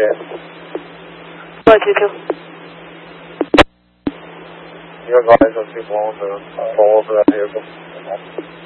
222. You advise on 2 on the follow-up of that vehicle.